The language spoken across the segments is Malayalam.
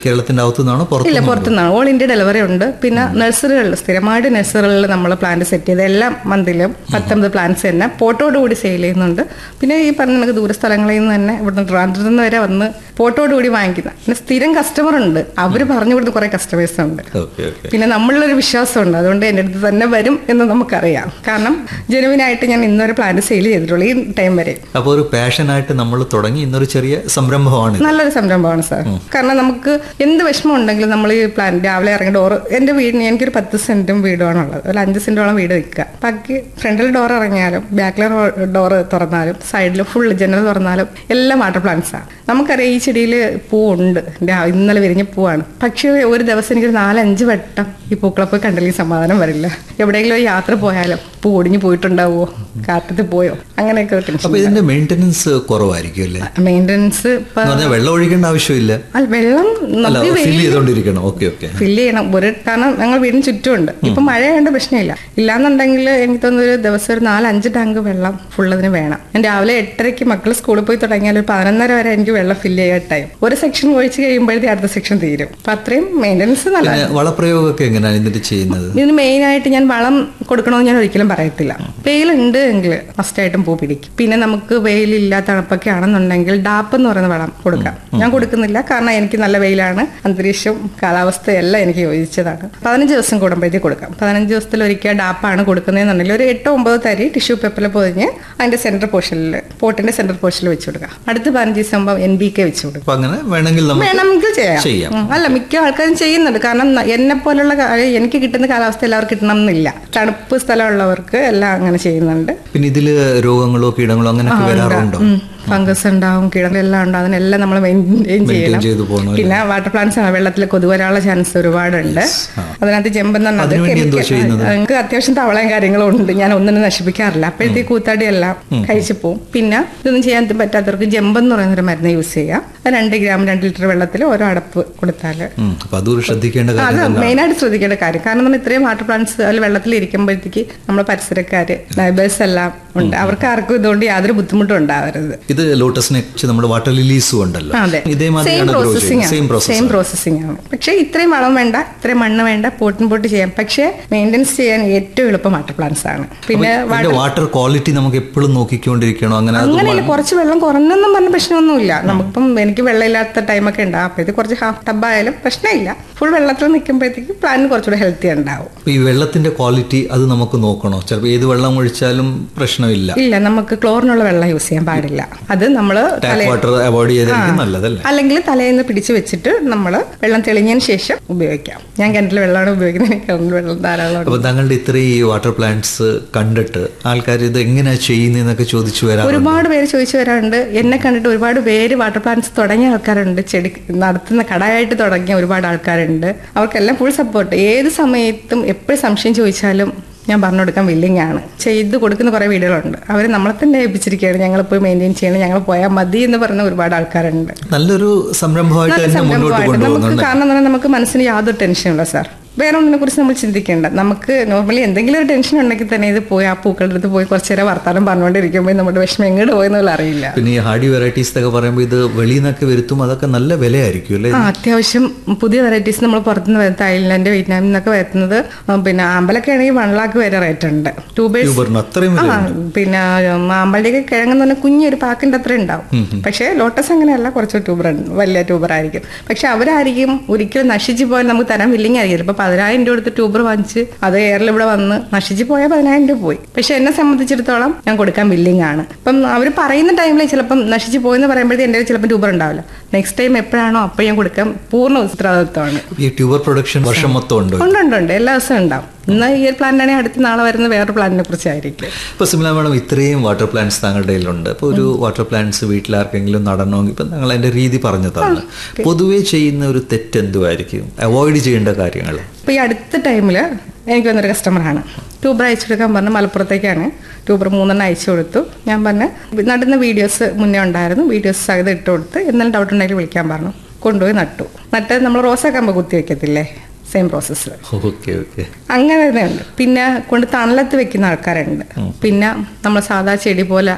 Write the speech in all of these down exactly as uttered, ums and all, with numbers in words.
കേരളത്തിന്റെ അകത്തുനിന്നാണോ? ഇല്ല, പുറത്തുനിന്നാണ്. ഓൾ ഇന്ത്യ ഡെലിവറി ഉണ്ട്. പിന്നെ നഴ്സറികളിൽ സ്ഥിരമായിട്ട് നഴ്സറികളിൽ നമ്മൾ പ്ലാന്റ് സെറ്റ് ചെയ്ത് എല്ലാ മന്തിലും പത്തൊമ്പത് പ്ലാന്റ്സ് തന്നെ പോട്ടോട് കൂടി സെയിൽ ചെയ്യുന്നുണ്ട്. പിന്നെ ഈ പറഞ്ഞ നമുക്ക് ദൂരസ്ഥലങ്ങളിൽ നിന്ന് തന്നെ ഇവിടുന്ന് ട്രാൻഡ്രത്തിൽ നിന്ന് വരെ വന്ന് പോട്ടോട് കൂടി വാങ്ങിക്കുന്ന പിന്നെ സ്ഥിരം കസ്റ്റമർ ഉണ്ട്. അവർ പറഞ്ഞു കൊടുത്ത് കുറെ കസ്റ്റമേഴ്സ് ഉണ്ട്. പിന്നെ നമ്മളിലൊരു വിശ്വാസമുണ്ട്, അതുകൊണ്ട് എൻ്റെ അടുത്ത് തന്നെ വരും എന്ന് നമുക്കറിയാം. കാരണം ജനുവിനായിട്ട് ഞാൻ ഇന്നൊരു പ്ലാന്റ് സെയിൽ ചെയ്തിട്ടുള്ളൂ ഈ ടൈം വരെ. അപ്പോൾ ഒരു പാഷനായിട്ട് നമ്മൾ തുടങ്ങി ഇന്നൊരു ചെറിയ സംരംഭമാണ്. നല്ലൊരു സംരംഭമാണ് സാർ. കാരണം നമുക്ക് എന്ത് വിഷമം ഉണ്ടെങ്കിലും നമ്മൾ ഈ പ്ലാൻ രാവിലെ ഇറങ്ങി ഡോർ എൻ്റെ വീടിന് എനിക്കൊരു പത്ത് സെന്റും വീടുമാണുള്ളത്. ഒരു അഞ്ച് സെന്റോളം വീട് വെക്കുക. ബാക്കി ഫ്രണ്ടിൽ ഡോർ ഇറങ്ങിയാലും ബാക്കിലെ ഡോർ തുറന്നാലും സൈഡിൽ ഫുൾ ജനൽ തുറന്നാലും എല്ലാം വാട്ടർ പ്ലാന്റ്സാണ്. നമുക്കറിയാം ഈ ചെടിയിൽ പൂവുണ്ട്, ഇന്നലെ വിരിഞ്ഞ പൂവാണ്. പക്ഷേ ഒരു ദിവസം എനിക്കൊരു നാലഞ്ച് വട്ടം ഈ പൂക്കളെ പോയി കണ്ടില്ലെങ്കിൽ സമാധാനം വരില്ല. എവിടെയെങ്കിലും ഒരു യാത്ര പോയാലും പൂ ഒടിഞ്ഞു പോയിട്ടുണ്ടാവുമോ, കാറ്റത്ത് പോയോ, അങ്ങനെയൊക്കെ. ഇതിന്റെ മെയിൻ്റനൻസ് കുറവായിരിക്കും അല്ലേ? മെയിൻ്റനൻസ് വെള്ളം ഒഴിക്കേണ്ട ആവശ്യമില്ല. വെള്ളം ഫില്ല് ചെയ്യണം ഒരു, കാരണം ഞങ്ങൾ വീടിന് ചുറ്റുമുണ്ട്. ഇപ്പൊ മഴയായതുകൊണ്ട് പ്രശ്നമില്ല. ഇല്ലാന്നുണ്ടെങ്കിൽ എനിക്ക് തോന്നുന്നു ഒരു ദിവസം ഒരു നാലഞ്ച് ടാങ്ക് വെള്ളം ഫുള്ളതിന് വേണം. ഞാൻ രാവിലെ എട്ടരയ്ക്ക് മക്കൾ സ്കൂളിൽ പോയി തുടങ്ങിയാൽ ഒരു പതിനൊന്നര വരെ എനിക്ക് വെള്ളം ഫില്ല് ചെയ്യാൻ ടൈം. ഒരു സെക്ഷൻ ഒഴിച്ച് കഴിയുമ്പോഴത്തേക്ക് അടുത്ത സെക്ഷൻ തീരും. അപ്പൊ അത്രയും മെയിൻ്റനൻസ് നല്ല. വളപ്രയോഗമൊക്കെ എങ്ങനെയാണ് ഇതിന്റെ ചെയ്യുന്നത്? ഇതിന് മെയിൻ ആയിട്ട് ഞാൻ വളം കൊടുക്കണമെന്ന് ഞാൻ ഒരിക്കലും പറയത്തില്ല. വെയിലുണ്ട് എങ്കിൽ മസ്റ്റായിട്ടും പൂ പിടിക്കും. പിന്നെ നമുക്ക് വെയിലില്ല തണുപ്പൊക്കെ ആണെന്നുണ്ടെങ്കിൽ ഡാപ്പ് എന്ന് പറയുന്ന വളം കൊടുക്കാം. ഞാൻ കൊടുക്കുന്നില്ല, കാരണം എനിക്ക് നല്ല വെയിലാണ്, അന്തരീക്ഷവും കാലാവസ്ഥയെല്ലാം എനിക്ക് യോജിച്ചതാണ്. പതിനഞ്ച് ദിവസം കൂടുമ്പോഴത്തേക്ക് കൊടുക്കാം. പതിനഞ്ച് ദിവസത്തിൽ ഒരിക്കൽ ഡാപ്പാണ് കൊടുക്കുന്നതെന്നുണ്ടെങ്കിൽ ഒരു എട്ടോ ഒമ്പതോ തരി ടിഷ്യൂ പേപ്പറിൽ പൊതിഞ്ഞ് അതിന്റെ സെന്റർ പോർഷനിൽ പോട്ടിന്റെ സെന്റർ പോർഷനിൽ വെച്ച് കൊടുക്കാം. അടുത്ത പതിനഞ്ച് ദിവസം ആകുമ്പോൾ എൻ ബി കെ വെച്ച് കൊടുക്കും. വേണമെങ്കിൽ ചെയ്യാം. അല്ല, മിക്ക ആൾക്കാരും ചെയ്യുന്നുണ്ട്. കാരണം എന്നെ പോലുള്ള എനിക്ക് കിട്ടുന്ന കാലാവസ്ഥ എല്ലാവർക്കും കിട്ടണം എന്നില്ല. തണുപ്പ് സ്ഥലമുള്ളവർക്ക് എല്ലാം അങ്ങനെ ചെയ്യുന്നുണ്ട്. പിന്നെ ഇതില് രോഗങ്ങളോ കീടങ്ങളോ അങ്ങനെ വരാറുണ്ടോ? ഫംഗസ് ഉണ്ടാവും, കീടങ്ങളെല്ലാം ഉണ്ടാവും. അതിനെല്ലാം നമ്മൾ മെയിൻറ്റെയിൻ ചെയ്യണം. പിന്നെ വാട്ടർ പ്ലാന്റ്സ് ആണ്, വെള്ളത്തിൽ കൊതു വരാനുള്ള ചാൻസ് ഒരുപാടുണ്ട്. അതിനകത്ത് ജമ്പെന്ന് പറഞ്ഞാൽ നമുക്ക് അത്യാവശ്യം തവളയും കാര്യങ്ങളും ഉണ്ട്. ഞാൻ ഒന്നിനും നശിപ്പിക്കാറില്ല. അപ്പോഴത്തേക്ക് കൂത്താടി എല്ലാം കഴിച്ചു പോകും. പിന്നെ ഇതൊന്നും ചെയ്യാൻ പറ്റാത്തവർക്ക് ജമ്പെന്ന് പറയുന്നൊരു മരുന്ന് യൂസ് ചെയ്യാം. രണ്ട് ഗ്രാം രണ്ട് ലിറ്റർ വെള്ളത്തിൽ ഓരോ അടപ്പ് കൊടുത്താൽ അത് മെയിനായിട്ട് ശ്രദ്ധിക്കേണ്ട കാര്യം. കാരണം നമ്മൾ ഇത്രയും വാട്ടർ പ്ലാന്റ്സ് അതിൽ വെള്ളത്തിൽ ഇരിക്കുമ്പോഴത്തേക്ക് നമ്മുടെ പരിസരക്കാര് നൈബേഴ്സ് എല്ലാം ഉണ്ട്. അവർക്ക് ആർക്കും ഇതുകൊണ്ട് യാതൊരു ബുദ്ധിമുട്ടും ഉണ്ടാവരുത്. ഇത് ലോട്ടസിനെ നമ്മൾ വാട്ടർ ലിലീസും ഉണ്ടല്ലോ, സെയിം പ്രോസസ്സിംഗ് ആണ്. പക്ഷേ ഇത്രയും വളം വേണ്ട, ഇത്രയും മണ്ണ് വേണ്ട, പോട്ടിൻ പോട്ട് ചെയ്യാം. പക്ഷേ മെയിൻ്റെനൻസ് ചെയ്യാൻ ഏറ്റവും എളുപ്പം വാട്ടർ പ്ലാന്റ്സ് ആണ്. പിന്നെ വാട്ടർ ക്വാളിറ്റി നമുക്ക് എപ്പോഴും നോക്കിക്കൊണ്ടിരിക്കണോ? അങ്ങനെ അങ്ങനെയല്ല, കുറച്ച് വെള്ളം കുറഞ്ഞൊന്നും പറഞ്ഞ പ്രശ്നമൊന്നുമില്ല. നമുക്കിപ്പം എനിക്ക് വെള്ളമില്ലാത്ത ടൈമൊക്കെ ഉണ്ടാവും. അപ്പോഴത്തേക്ക് കുറച്ച് ഹാഫ് ടബായാലും പ്രശ്നമില്ല. ഫുൾ വെള്ളത്തിൽ നിൽക്കുമ്പോഴത്തേക്ക് പ്ലാന്റ് കുറച്ചുകൂടെ ഹെൽത്തി ഉണ്ടാവും. ഈ വെള്ളത്തിന്റെ ക്വാളിറ്റി അത് നമുക്ക് നോക്കണോ? ചിലപ്പോൾ ഏത് വെള്ളം ഒഴിച്ചാലും പ്രശ്നമില്ല. ഇല്ല, നമുക്ക് ക്ലോറിനുള്ള വെള്ളം യൂസ് ചെയ്യാൻ പാടില്ല. അത് നമ്മള് അല്ലെങ്കിൽ തലേന്ന് പിടിച്ചു വെച്ചിട്ട് നമ്മൾ വെള്ളം തെളിഞ്ഞതിന് ശേഷം ഉപയോഗിക്കാം. ഞാൻ കിണറ്റിൽ വെള്ളമാണ് ഉപയോഗിക്കുന്നത്, കിണറ്റിൽ വെള്ളം ധാരാളം. അപ്പൊ താങ്കളുടെ ഇത്രയും വാട്ടർ പ്ലാന്റ്സ് കണ്ടിട്ട് ആൾക്കാർ ഇത് എങ്ങനെയാ ചെയ്യുന്നതെന്നൊക്കെ ചോദിച്ചു വരാം. ഒരുപാട് പേര് ചോദിച്ചു വരാറുണ്ട്. എന്നെ കണ്ടിട്ട് ഒരുപാട് പേര് വാട്ടർ പ്ലാന്റ്സ് തുടങ്ങിയ ആൾക്കാരുണ്ട്. ചെടി നടത്തുന്ന കടയായിട്ട് തുടങ്ങിയ ഒരുപാട് ആൾക്കാരുണ്ട്. അവർക്കെല്ലാം ഫുൾ സപ്പോർട്ട്. ഏത് സമയത്തും എപ്പോഴും സംശയം ചോദിച്ചാലും ഞാൻ പറഞ്ഞു കൊടുക്കാൻ വില്ലിങ് ആണ്. ചെയ്ത് കൊടുക്കുന്ന കുറേ വീടുകളുണ്ട്. അവർ നമ്മളെ തന്നെ ഏൽപ്പിച്ചിരിക്കുകയാണ്, ഞങ്ങൾ പോയി മെയിൻറ്റെയിൻ ചെയ്യണം, ഞങ്ങൾ പോയാൽ മതി എന്ന് പറയുന്ന ഒരുപാട് ആൾക്കാരുണ്ട്. നല്ലൊരു സംരംഭമായിട്ട് നമുക്ക് കാരണം നമുക്ക് മനസ്സിന് യാതൊരു ടെൻഷനില്ല സാർ. വേറെ ഒന്നിനെ കുറിച്ച് നമ്മൾ ചിന്തിക്കേണ്ട. നമുക്ക് നോർമലി എന്തെങ്കിലും ഒരു ടെൻഷൻ ഉണ്ടെങ്കിൽ തന്നെ ഇത് പോയി ആ പൂക്കളുടെ അടുത്ത് പോയി കുറച്ചു നേരം വർത്താനം പറഞ്ഞുകൊണ്ടിരിക്കുമ്പോൾ നമ്മുടെ വിഷമം എങ്ങോട്ട് പോയെന്നുള്ള അറിയില്ല. പിന്നെ ഈ ഹാർഡി വെറൈറ്റീസ് ഒക്കെ പറയുമ്പോൾ ഇത് വെളിയിൽ നിന്നൊക്കെ വരുത്തും, അതൊക്കെ നല്ല വിലയായിരിക്കും അല്ലേ? ആ, അത്യാവശ്യം പുതിയ വെറൈറ്റീസ് നമ്മൾ പുറത്തുനിന്ന് വരുന്നത് തായ്ലൻഡ്, വിയറ്റ്നാമിൽ നിന്നൊക്കെ വരുന്നത്. പിന്നെ ആമ്പലൊക്കെ ആണെങ്കിൽ വൺ ലാക്ക് വരെ റേറ്റ് ഉണ്ട്. ട്യൂബേഴ്സ് പിന്നെ ആമ്പലിന്റെ കിഴങ്ങെന്ന് പറഞ്ഞാൽ കുഞ്ഞൊരു പാക്കിന്റെ അത്ര ഉണ്ടാവും. പക്ഷേ ലോട്ടസ് അങ്ങനെയല്ല, കുറച്ച് ട്യൂബർ വലിയ ട്യൂബർ ആയിരിക്കും. പക്ഷെ അവരായിരിക്കും ഒരിക്കലും നശിച്ചു പോയാൽ നമുക്ക് തരാൻ വില്ലിങ് ആയിരിക്കും. ഇപ്പൊ പതിനായിരം രൂപ എടുത്ത് ട്യൂബർ വാങ്ങിച്ച് അത് എയറിൽ ഇവിടെ വന്ന് നശിച്ചു പോയാൽ പതിനായിരം രൂപ പോയി. പക്ഷെ എന്നെ സംബന്ധിച്ചിടത്തോളം ഞാൻ കൊടുക്കാൻ വില്ലിങ് ആണ്. ഇപ്പം അവർ പറയുന്ന ടൈമിൽ ചിലപ്പം നശിച്ചു പോയെന്ന് പറയുമ്പോഴത്തേക്ക് എൻ്റെ ചിലപ്പോൾ ട്യൂബർ ഉണ്ടാവില്ല. നെക്സ്റ്റ് ടൈം എപ്പോഴാണോ അപ്പോൾ ഞാൻ കൊടുക്കാൻ പൂർണ്ണ ഉത്തരവാദിത്വമാണ്. ഈ ട്യൂബർ പ്രൊഡക്ഷൻ വർഷം മൊത്തം ഉണ്ട് ഉണ്ട് ഉണ്ട് എല്ലാ ദിവസവും ഉണ്ടാവും. ഇന്ന് ഈ ഒരു പ്ലാന്റാണെങ്കിൽ അടുത്ത നാളെ വരുന്ന വേറൊരു പ്ലാന്റിനെ കുറിച്ചായിരിക്കും. ഇപ്പോൾ സിംല മാഡം ഇത്രയും വാട്ടർ പ്ലാന്റ്സ് താങ്കളുടെ കയ്യിലുണ്ട്. ഇപ്പോൾ ഒരു വാട്ടർ പ്ലാന്റ്സ് വീട്ടിലാർക്കെങ്കിലും നടണമെങ്കിൽ ഇപ്പം നിങ്ങൾ അതിൻ്റെ രീതി പറഞ്ഞതാണ്. പൊതുവേ ചെയ്യുന്ന ഒരു തെറ്റ് എന്തുമായിരിക്കും, അവോയ്ഡ് ചെയ്യേണ്ട കാര്യങ്ങൾ? ഇപ്പോൾ ഈ അടുത്ത ടൈമിൽ എനിക്ക് വന്നൊരു കസ്റ്റമറാണ്, ട്യൂബർ അയച്ചു കൊടുക്കാൻ പറഞ്ഞ് മലപ്പുറത്തേക്കാണ്. ട്യൂബർ മൂന്നെണ്ണം അയച്ചു കൊടുത്തു. ഞാൻ പറഞ്ഞ് നടുന്ന വീഡിയോസ് മുന്നേ ഉണ്ടായിരുന്നു, വീഡിയോസ് സഹിതം ഇട്ട് കൊടുത്ത് എന്തെങ്കിലും ഡൗട്ട് ഉണ്ടെങ്കിൽ വിളിക്കാൻ പറഞ്ഞു. കൊണ്ടുപോയി നട്ടു. നട്ട് നമ്മൾ റോസാക്കമ്പ് കുത്തി വെക്കത്തില്ലേ, സെയിം പ്രോസസ്സ്. അങ്ങനെ തന്നെ ഉണ്ട്. പിന്നെ കൊണ്ട് തണലത്ത് വെക്കുന്ന ആൾക്കാരുണ്ട്. പിന്നെ നമ്മൾ സാധാ ചെടി പോലെ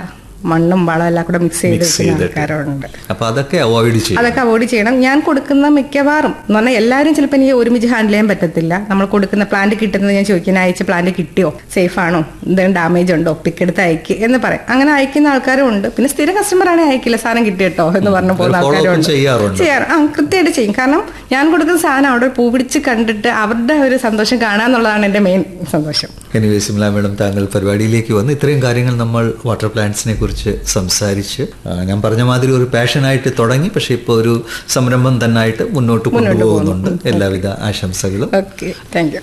മണ്ണും വളം എല്ലാം കൂടെ മിക്സ് ചെയ്ത് വെക്കുന്ന ആൾക്കാരുണ്ട്. അപ്പൊ അതൊക്കെ അവോയ്ഡ് ചെയ്യും. അതൊക്കെ അവോയ്ഡ് ചെയ്യണം. ഞാൻ കൊടുക്കുന്ന മിക്കവാറും എന്ന് പറഞ്ഞാൽ എല്ലാവരും ചിലപ്പോൾ എനിക്ക് ഒരുമിച്ച് ഹാൻഡിൽ ചെയ്യാൻ പറ്റത്തില്ല. നമ്മൾ കൊടുക്കുന്ന പ്ലാന്റ് കിട്ടുന്നത് ഞാൻ ചോദിക്കുന്ന അയച്ച പ്ലാന്റ് കിട്ടിയോ, സേഫ് ആണോ, എന്തെങ്കിലും ഡാമേജ് ഉണ്ടോ, പിക്കെടുത്ത് അയക്ക് എന്ന് പറയും. അങ്ങനെ അയക്കുന്ന ആൾക്കാരും ഉണ്ട്. പിന്നെ സ്ഥിര കസ്റ്റമർ ആണെങ്കിൽ അയക്കില്ല, സാധനം കിട്ടിയിട്ടോ എന്ന് പറഞ്ഞു പോകുന്ന ആൾക്കാരും ഉണ്ട്. ചെയ്യാറ് ആ കൃത്യമായിട്ട് ചെയ്യും. കാരണം ഞാൻ കൊടുക്കുന്ന സാധനം അവിടെ പൂ പിടിച്ച് കണ്ടിട്ട് അവരുടെ ഒരു സന്തോഷം കാണാന്നുള്ളതാണ് എൻ്റെ മെയിൻ സന്തോഷം. എനിവേ സിംല മേഡം, താങ്കൾ പരിപാടിയിലേക്ക് വന്ന് ഇത്രയും കാര്യങ്ങൾ നമ്മൾ വാട്ടർ പ്ലാന്റ്സിനെ കുറിച്ച് സംസാരിച്ച്, ഞാൻ പറഞ്ഞ മാതിരി ഒരു പാഷനായിട്ട് തുടങ്ങി, പക്ഷെ ഇപ്പോൾ ഒരു സംരംഭം തന്നെ ആയിട്ട് മുന്നോട്ട് കൊണ്ടുപോകുന്നുണ്ട്. എല്ലാവിധ ആശംസകളും. Okay, thank you.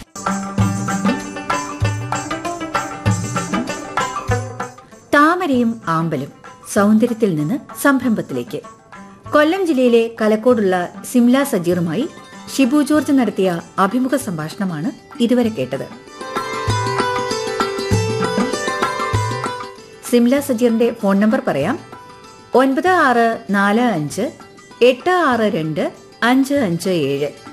താമരയും ആമ്പലും സൗന്ദര്യത്തിൽ നിന്ന് സംരംഭത്തിലേക്ക്. കൊല്ലം ജില്ലയിലെ കലക്കോടുള്ള സിംല സജീറുമായി ഷിബു ജോർജ് നടത്തിയ അഭിമുഖ സംഭാഷണമാണ് ഇതുവരെ കേട്ടത്. സിംല സജീറിന്റെ ഫോൺ നമ്പർ പറയാം: ഒൻപത് ആറ് നാല് അഞ്ച് എട്ട് ആറ് രണ്ട് അഞ്ച് അഞ്ച് ഏഴ്.